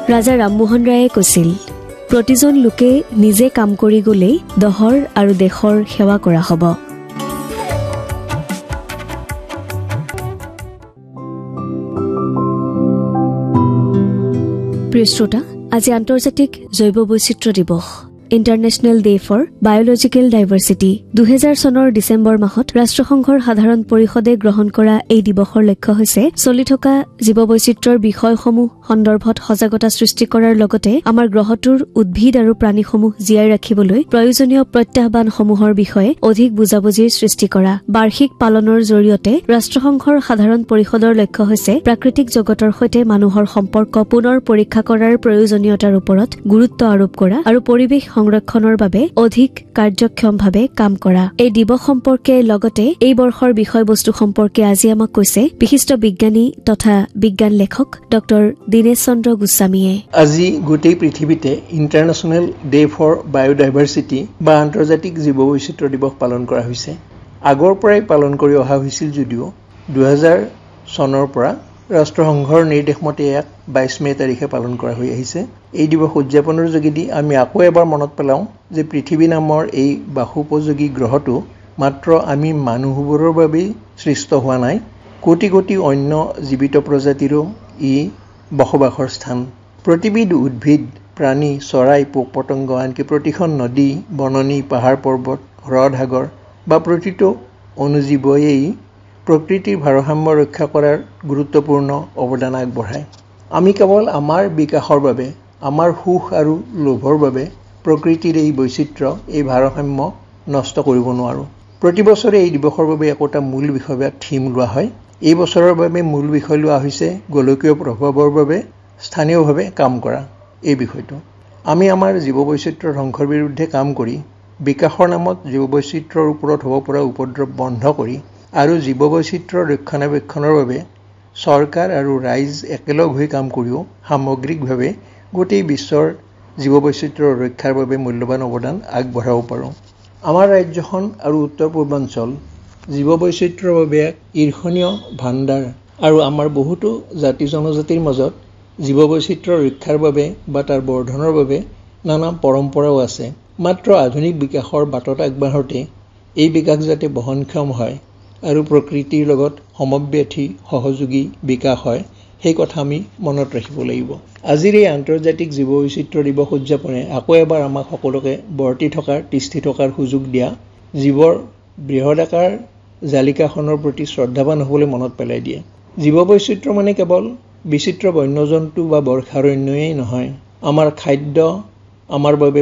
ৰাজা ৰামমোহন ৰায়ে কৈছিল, প্ৰতিজন লোকে নিজে কাম কৰি গ'লেই দহৰ আৰু দেশৰ সেৱা কৰা হ'ব। প্ৰিয় শ্ৰোতা, আজি আন্তৰ্জাতিক জৈৱ বৈচিত্ৰ্য দিৱস, international day for biological diversity. 2000 চনৰ ডিচেম্বৰ মাহত ৰাষ্ট্ৰসংঘৰ সাধাৰণ পৰিষদে গ্ৰহণ কৰা এই দিৱসৰ লক্ষ্য হৈছে চলি থকা জীৱ বৈচিত্ৰ্যৰ বিষয়সমূহ সন্দৰ্ভত সজাগতা সৃষ্টি কৰাৰ লগতে আমাৰ গ্ৰহটোৰ উদ্ভিদ আৰু প্ৰাণীসমূহ জীয়াই ৰাখিবলৈ প্ৰয়োজনীয় প্ৰত্যাহ্বানসমূহৰ বিষয়ে অধিক বুজাবুজিৰ সৃষ্টি কৰা। বাৰ্ষিক পালনৰ জৰিয়তে ৰাষ্ট্ৰসংঘৰ সাধাৰণ পৰিষদৰ লক্ষ্য হৈছে প্ৰাকৃতিক জগতৰ সৈতে মানুহৰ সম্পৰ্ক পুনৰ পৰীক্ষা কৰাৰ প্ৰয়োজনীয়তাৰ ওপৰত গুৰুত্ব আৰোপ কৰা আৰু পৰিৱেশ সংৰক্ষণৰ বাবে অধিক কাৰ্যক্ষমভাৱে কাম কৰা। এই দিৱস সম্পৰ্কে লগতে এই বৰ্ষৰ বিষয়বস্তু সম্পৰ্কে আজি আমাক কৈছে বিশিষ্ট বিজ্ঞানী তথা বিজ্ঞান লেখক ডক্টৰ দীনেশ চন্দ্ৰ গোস্বামীয়ে। আজি গোটেই পৃথিৱীতে ইণ্টাৰনেশ্যনেল ডে ফৰ বায়'ডাইভাৰ্চিটি বা আন্তৰ্জাতিক জীৱ বৈচিত্ৰ্য দিৱস পালন কৰা হৈছে। আগৰ পৰাই পালন কৰি অহা হৈছিল যদিও 2000 চনৰ পৰা ৰাষ্ট্ৰসংঘৰ নিৰ্দেশ মতে ইয়াক 22 মে তাৰিখে পালন কৰা হৈ আহিছে। এই দিৱস উদযাপনৰ যোগেদি আমি আকৌ এবাৰ মনত পেলাওঁ যে পৃথিৱী নামৰ এই বাসোপযোগী গ্ৰহটো মাত্ৰ আমি মানুহবোৰৰ বাবেই সৃষ্ট হোৱা নাই, কোটি কোটি অন্য জীৱিত প্ৰজাতিৰো ই বসবাসৰ স্থান। প্ৰতিবিধ উদ্ভিদ, প্ৰাণী, চৰাই, পোক পতংগ, আনকি প্ৰতিখন নদী, বননি, পাহাৰ পৰ্বত, হ্ৰদ, সাগৰ বা প্ৰতিটো অনুজীৱয়েই প্ৰকৃতিৰ ভাৰসাম্য ৰক্ষা কৰাৰ গুৰুত্বপূৰ্ণ অৱদান আগবঢ়ায়। আমি কেৱল আমাৰ বিকাশৰ বাবে, আমাৰ সুখ আৰু লোভৰ বাবে প্ৰকৃতিৰ এই বৈচিত্ৰ্য, এই ভাৰসাম্য নষ্ট কৰিব নোৱাৰোঁ। প্ৰতি বছৰে এই দিৱসৰ বাবে একোটা মূল বিষয় বা থিম লোৱা হয়। এই বছৰৰ বাবে মূল বিষয় লোৱা হৈছে গোলকীয় প্ৰভাৱৰ বাবে স্থানীয়ভাৱে কাম কৰা। এই বিষয়টো আমি আমাৰ জীৱ বৈচিত্ৰ্য ধ্বংসৰ বিৰুদ্ধে কাম কৰি, বিকাশৰ নামত জীৱ বৈচিত্ৰ্যৰ ওপৰত হ'ব পৰা উপদ্ৰৱ বন্ধ কৰি আৰু জীৱ বৈচিত্ৰ্যৰ ৰক্ষণাবেক্ষণৰ বাবে চৰকাৰ আৰু ৰাইজ একেলগ হৈ কাম কৰিও সামগ্ৰিকভাৱে গোটেই বিশ্বৰ জীৱ বৈচিত্ৰ্যৰ ৰক্ষাৰ বাবে মূল্যৱান অৱদান আগবঢ়াব পাৰোঁ। আমাৰ ৰাজ্যখন আৰু উত্তৰ পূৰ্বাঞ্চল জীৱ বৈচিত্ৰ্যৰ বাবে এক ঈৰ্ষণীয় ভাণ্ডাৰ আৰু আমাৰ বহুতো জাতি জনজাতিৰ মাজত জীৱ বৈচিত্ৰ্য ৰক্ষাৰ বাবে বা তাৰ বৰ্ধনৰ বাবে নানা পৰম্পৰাও আছে। মাত্ৰ আধুনিক বিকাশৰ বাটত আগবাঢ়োতে এই বিকাশ যাতে বহনক্ষম হয় আৰু প্ৰকৃতিৰ লগত সমব্যাথী সহযোগী বিকাশ হয়, সেই কথা আমি মনত ৰাখিব লাগিব। আজিৰ এই আন্তৰ্জাতিক জীৱ বৈচিত্ৰ্য দিৱস উদযাপনে আকৌ এবাৰ আমাক সকলোকে তিষ্ঠি থকাৰ সুযোগ দিয়া জীৱৰ বৃহদাকাৰ জালিকাখনৰ প্ৰতি শ্ৰদ্ধাৱান হ'বলৈ মনত পেলাই দিয়ে। জীৱ বৈচিত্ৰ্য মানে কেৱল বিচিত্ৰ বন্যজন্তু বা বৰ্ষাৰণ্যই নহয়, আমাৰ খাদ্য, আমাৰ বাবে